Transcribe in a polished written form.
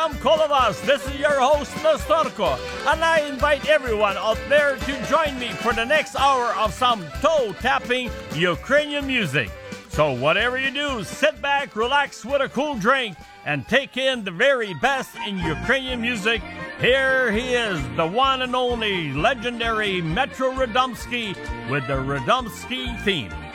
Sam Kolovas. This is your host, Nastorko, and I invite everyone out there to join me for the next hour of some toe-tapping Ukrainian music. So whatever you do, sit back, relax with a cool drink, and take in the very best in Ukrainian music. Here he is, the one and only legendary Metro Radomski with the Radomski theme.